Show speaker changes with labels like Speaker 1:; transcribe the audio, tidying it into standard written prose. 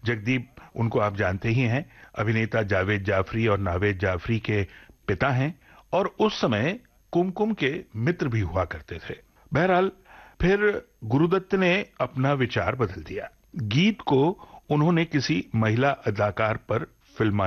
Speaker 1: जगदीप, उनको आप जानते ही हैं, अभिनेता जावेद जाफरी और नावेद जाफरी के पिता हैं और उस समय कुमकुम के मित्र भी हुआ करते थे। बहरहाल फिर गुरुदत्त ने अपना विचार बदल दिया। गीत को उन्होंने किसी महिला अदाकार पर फिल्माया